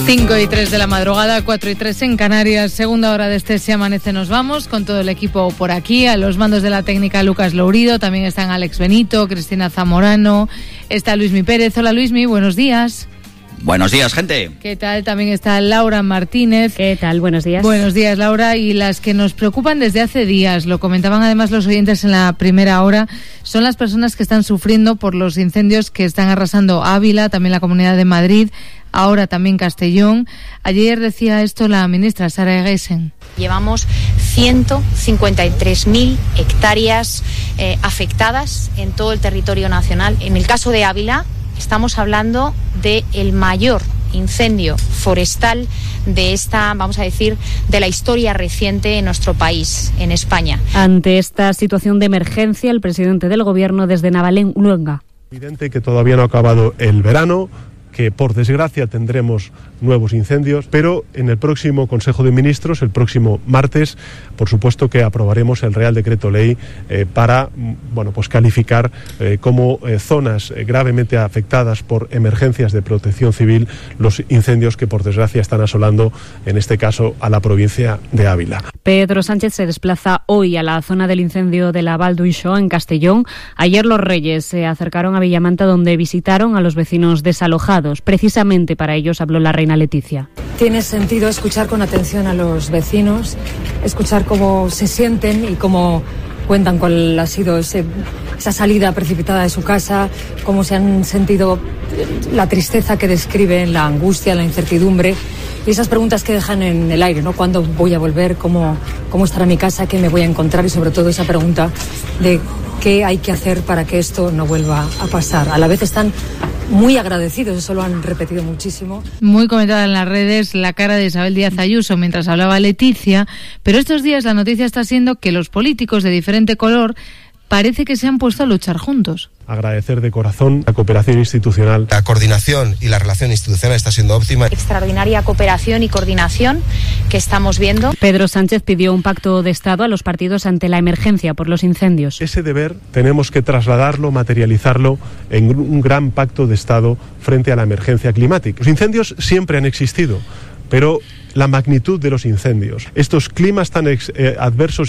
5:03 de la madrugada, 4:03 en Canarias, segunda hora de este Se Amanece Nos Vamos, con todo el equipo por aquí, a los mandos de la técnica Lucas Lourido, también están Alex Benito, Cristina Zamorano, está Luismi Pérez. Hola Luismi, buenos días. Buenos días, gente. ¿Qué tal? También está Laura Martínez. ¿Qué tal? Buenos días. Buenos días, Laura. Y las que nos preocupan desde hace días, lo comentaban además los oyentes en la primera hora, son las personas que están sufriendo por los incendios que están arrasando Ávila, también la Comunidad de Madrid, ahora también Castellón. Ayer decía esto la ministra Sara Eguesen. Llevamos 153.000 hectáreas afectadas en todo el territorio nacional. En el caso de Ávila, estamos hablando del mayor incendio forestal de esta, vamos a decir, de la historia reciente en nuestro país, en España. Ante esta situación de emergencia, el presidente del Gobierno desde Navalén-Luenga. Es evidente que todavía no ha acabado el verano, que por desgracia tendremos nuevos incendios, pero en el próximo Consejo de Ministros, el próximo martes, por supuesto que aprobaremos el Real Decreto Ley para calificar como zonas gravemente afectadas por emergencias de protección civil los incendios que por desgracia están asolando, en este caso, a la provincia de Ávila. Pedro Sánchez se desplaza hoy a la zona del incendio de la Val d'Uixó, en Castellón. Ayer los Reyes se acercaron a Villamanta, donde visitaron a los vecinos desalojados. Precisamente para ellos habló la reina Leticia. Tiene sentido escuchar con atención a los vecinos, escuchar cómo se sienten y cómo cuentan cuál ha sido esa salida precipitada de su casa, cómo se han sentido, la tristeza que describen, la angustia, la incertidumbre y esas preguntas que dejan en el aire, ¿no? ¿Cuándo voy a volver? ¿Cómo estará mi casa? ¿Qué me voy a encontrar? Y sobre todo esa pregunta de qué hay que hacer para que esto no vuelva a pasar. A la vez están muy agradecidos, eso lo han repetido muchísimo. Muy comentada en las redes la cara de Isabel Díaz Ayuso mientras hablaba Leticia, pero estos días la noticia está siendo que los políticos de diferente color parece que se han puesto a luchar juntos. Agradecer de corazón la cooperación institucional. La coordinación y la relación institucional está siendo óptima. Extraordinaria cooperación y coordinación que estamos viendo. Pedro Sánchez pidió un pacto de Estado a los partidos ante la emergencia por los incendios. Ese deber tenemos que trasladarlo, materializarlo en un gran pacto de Estado frente a la emergencia climática. Los incendios siempre han existido, pero la magnitud de los incendios, estos climas tan adversos